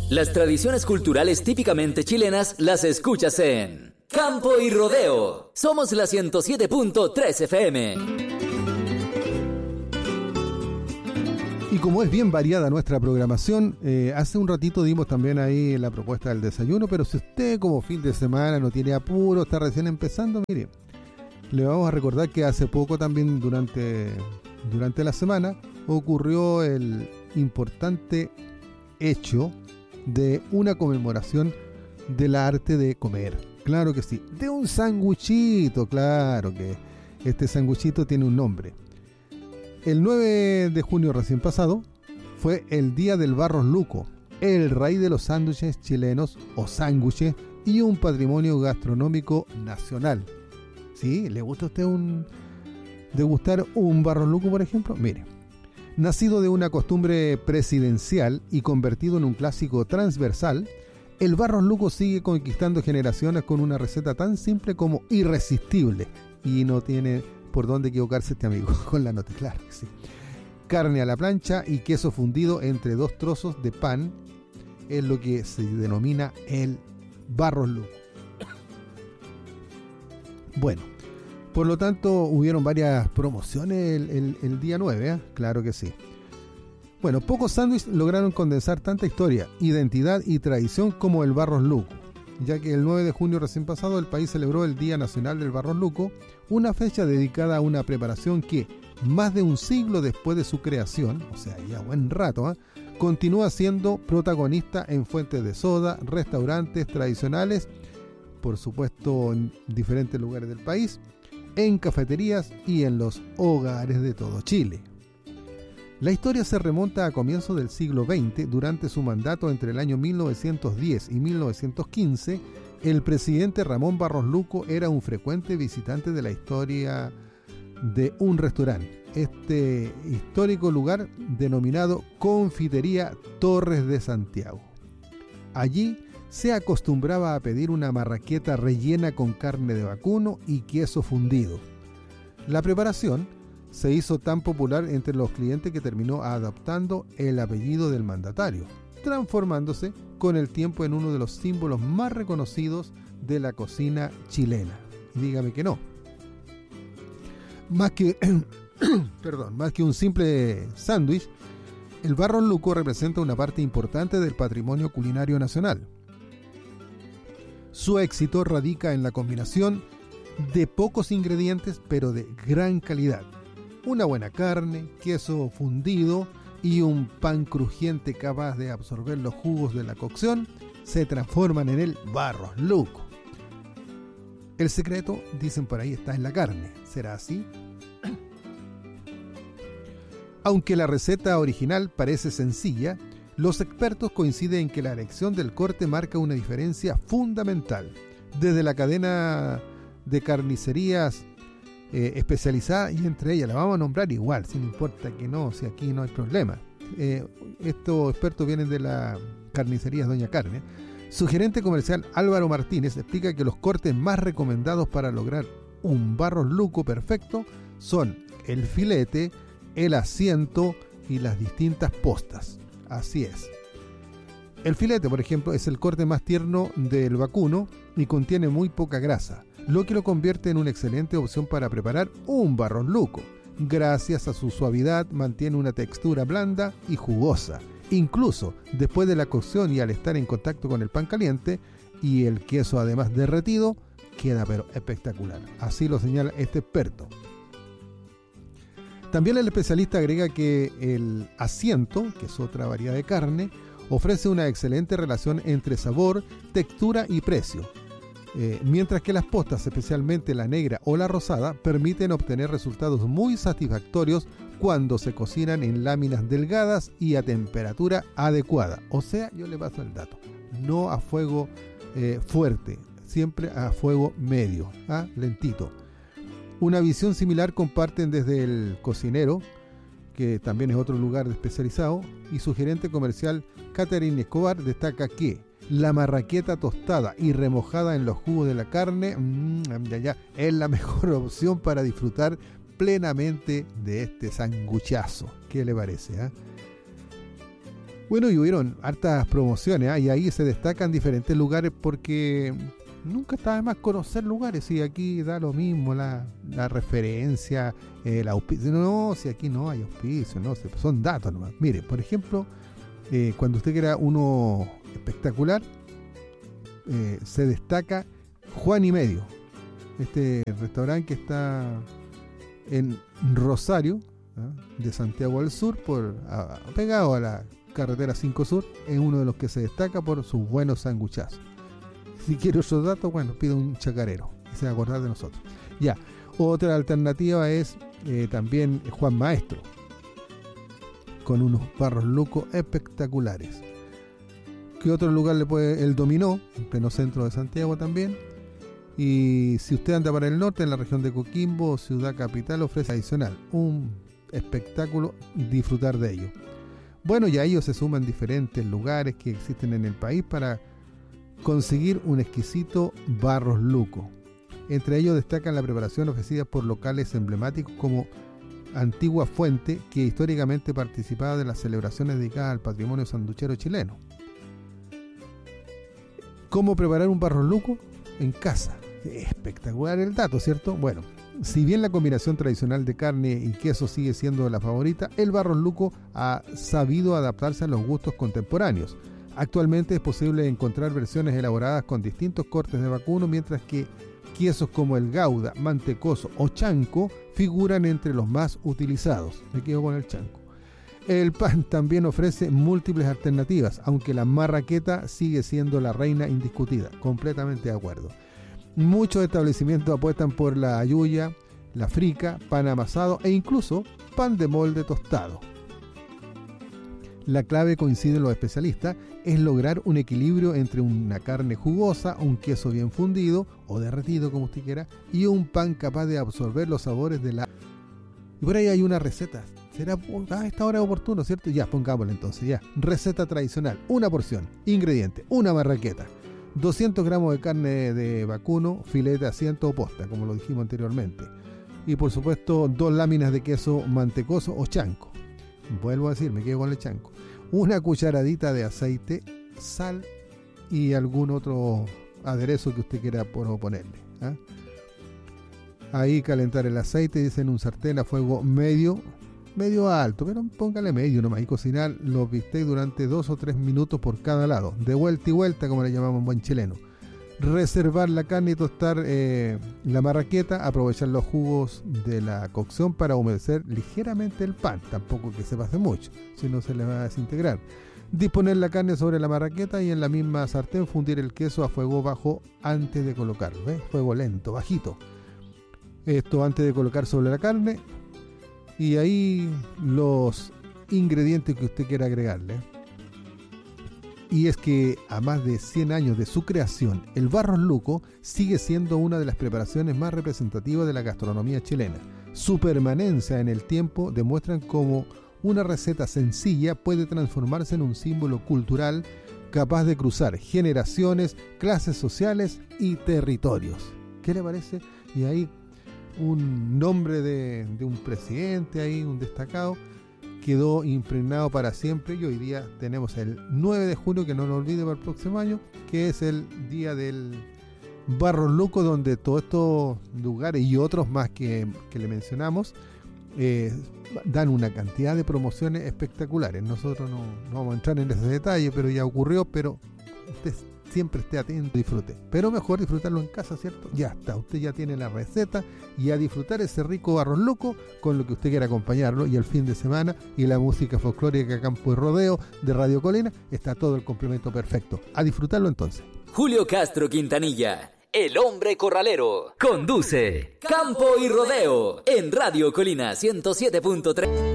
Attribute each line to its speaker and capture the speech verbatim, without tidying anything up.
Speaker 1: Las tradiciones culturales típicamente chilenas las escuchas en Campo y Rodeo. Somos la ciento siete punto tres F M.
Speaker 2: Y como es bien variada nuestra programación, eh, hace un ratito dimos también ahí la propuesta del desayuno, pero si usted como fin de semana no tiene apuro, está recién empezando, mire, le vamos a recordar que hace poco también durante, durante la semana ocurrió el importante hecho de una conmemoración del arte de comer. Claro que sí, de un sanguchito, claro que este sanguchito tiene un nombre. El nueve de junio recién pasado fue el día del Barros Luco, el rey de los sándwiches chilenos o sándwiches y un patrimonio gastronómico nacional. ¿Sí? ¿Le gusta a usted un, degustar un Barros Luco, por ejemplo? Mire, nacido de una costumbre presidencial y convertido en un clásico transversal, el Barros Luco sigue conquistando generaciones con una receta tan simple como irresistible y no tiene por dónde equivocarse este amigo con la nota, claro que sí. Carne a la plancha y queso fundido entre dos trozos de pan es lo que se denomina el Barros Luco. Bueno, por lo tanto hubieron varias promociones el, el, el día nueve, ¿eh? Claro que sí. Bueno, pocos sándwiches lograron condensar tanta historia, identidad y tradición como el Barros Luco, ya que el nueve de junio recién pasado el país celebró el Día Nacional del Barros Luco, una fecha dedicada a una preparación que, más de un siglo después de su creación, o sea, ya buen rato, ¿eh? continúa siendo protagonista en fuentes de soda, restaurantes tradicionales, por supuesto en diferentes lugares del país, en cafeterías y en los hogares de todo Chile. La historia se remonta a comienzos del siglo veinte. Durante su mandato entre el año mil novecientos diez y mil novecientos quince, el presidente Ramón Barros Luco era un frecuente visitante de la historia de un restaurante, este histórico lugar denominado Confitería Torres de Santiago. Allí se acostumbraba a pedir una marraqueta rellena con carne de vacuno y queso fundido. La preparación se hizo tan popular entre los clientes que terminó adoptando el apellido del mandatario, transformándose con el tiempo en uno de los símbolos más reconocidos de la cocina chilena. Y dígame que no. Más que, perdón, más que un simple sándwich, el Barros Luco representa una parte importante del patrimonio culinario nacional. Su éxito radica en la combinación de pocos ingredientes pero de gran calidad. Una buena carne, queso fundido y un pan crujiente capaz de absorber los jugos de la cocción se transforman en el Barros Luco. El secreto, dicen por ahí, está en la carne. ¿Será así? Aunque la receta original parece sencilla, los expertos coinciden en que la elección del corte marca una diferencia fundamental. Desde la cadena de carnicerías Eh, especializada, y entre ellas la vamos a nombrar igual, sin importa que no, si aquí no hay problema. Eh, estos expertos vienen de la carnicería Doña Carne. Su gerente comercial Álvaro Martínez explica que los cortes más recomendados para lograr un Barros Luco perfecto son el filete, el asiento y las distintas postas. Así es. El filete, por ejemplo, es el corte más tierno del vacuno y contiene muy poca grasa, lo que lo convierte en una excelente opción para preparar un Barros Luco. Gracias a su suavidad, mantiene una textura blanda y jugosa. Incluso después de la cocción y al estar en contacto con el pan caliente y el queso además derretido, queda pero espectacular. Así lo señala este experto. También el especialista agrega que el asiento, que es otra variedad de carne, ofrece una excelente relación entre sabor, textura y precio. Eh, mientras que las postas, especialmente la negra o la rosada, permiten obtener resultados muy satisfactorios cuando se cocinan en láminas delgadas y a temperatura adecuada. O sea, yo le paso el dato, no a fuego eh, fuerte, siempre a fuego medio, ¿ah? lentito. Una visión similar comparten desde el cocinero, que también es otro lugar especializado, y su gerente comercial Catherine Escobar destaca que la marraqueta tostada y remojada en los jugos de la carne mmm, ya, ya, es la mejor opción para disfrutar plenamente de este sanguchazo. ¿Qué le parece? Eh? Bueno, y hubieron hartas promociones, ¿eh? Y ahí se destacan diferentes lugares porque nunca está de más conocer lugares, y aquí da lo mismo la, la referencia, el auspicio. No, si aquí no hay auspicio, no, son datos nomás. Mire, por ejemplo, eh, cuando usted quiera uno espectacular, eh, se destaca Juan y Medio, este restaurante que está en Rosario, ¿eh? de Santiago al Sur, por a, pegado a la carretera cinco Sur, es uno de los que se destaca por sus buenos sanguchazos. Si quiere otros datos, bueno, pide un chacarero y se va a acordar de nosotros. Ya, otra alternativa es eh, también Juan Maestro, con unos barros luco espectaculares. ¿Qué otro lugar le puede? El Dominó, en pleno centro de Santiago también. Y si usted anda para el norte, en la región de Coquimbo, Ciudad Capital, ofrece adicional un espectáculo, disfrutar de ello. Bueno, y a ellos se suman diferentes lugares que existen en el país para conseguir un exquisito barros luco. Entre ellos destacan la preparación ofrecida por locales emblemáticos como Antigua Fuente, que históricamente participaba de las celebraciones dedicadas al patrimonio sanduchero chileno. ¿Cómo preparar un barros luco? En casa. Espectacular el dato, ¿cierto? Bueno, si bien la combinación tradicional de carne y queso sigue siendo la favorita, el barros luco ha sabido adaptarse a los gustos contemporáneos. Actualmente es posible encontrar versiones elaboradas con distintos cortes de vacuno, mientras que quesos como el gouda, mantecoso o chanco figuran entre los más utilizados. Me quedo con el chanco. El pan también ofrece múltiples alternativas, aunque la marraqueta sigue siendo la reina indiscutida. Completamente de acuerdo. Muchos establecimientos apuestan por la ayuya, la frica, pan amasado e incluso pan de molde tostado. La clave, coinciden los especialistas, es lograr un equilibrio entre una carne jugosa, un queso bien fundido o derretido como usted quiera, y un pan capaz de absorber los sabores de la... Y por ahí hay una receta. Será a esta hora oportuno, ¿cierto? Ya, pongámosla entonces, ya. Receta tradicional, una porción. Ingrediente, una marraqueta. doscientos gramos de carne de vacuno, filete, asiento o posta, como lo dijimos anteriormente. Y por supuesto, dos láminas de queso mantecoso o chanco. Vuelvo a decir, me quedo con el chanco. Una cucharadita de aceite, sal y algún otro aderezo que usted quiera ponerle. ¿eh? Ahí calentar el aceite, dice, en un sartén a fuego medio, medio alto, pero póngale medio nomás, y cocinar los bistecs durante dos o tres minutos por cada lado, de vuelta y vuelta, como le llamamos en buen chileno. Reservar la carne y tostar eh, la marraqueta, aprovechar los jugos de la cocción para humedecer ligeramente el pan, tampoco que se pase mucho, si no se le va a desintegrar. Disponer la carne sobre la marraqueta y en la misma sartén fundir el queso a fuego bajo antes de colocarlo, ¿eh? Fuego lento, bajito. Esto antes de colocar sobre la carne, y ahí los ingredientes que usted quiera agregarle. Y es que a más de cien años de su creación, el barros luco sigue siendo una de las preparaciones más representativas de la gastronomía chilena. Su permanencia en el tiempo demuestran cómo una receta sencilla puede transformarse en un símbolo cultural capaz de cruzar generaciones, clases sociales y territorios. ¿Qué le parece? Y ahí un nombre de, de un presidente, ahí un destacado, quedó impregnado para siempre, y hoy día tenemos el nueve de junio, que no lo olvide para el próximo año, que es el día del barros luco, donde todos estos lugares y otros más que, que le mencionamos eh, dan una cantidad de promociones espectaculares. Nosotros no, no vamos a entrar en ese detalle, pero ya ocurrió, pero usted siempre esté atento y disfrute. Pero mejor disfrutarlo en casa, ¿cierto? Ya está, usted ya tiene la receta, y a disfrutar ese rico barros luco con lo que usted quiera acompañarlo, y el fin de semana y la música folclórica Campo y Rodeo de Radio Colina, está todo el complemento perfecto. A disfrutarlo entonces.
Speaker 1: Julio Castro Quintanilla, el hombre corralero, conduce Campo y Rodeo en Radio Colina ciento siete punto tres.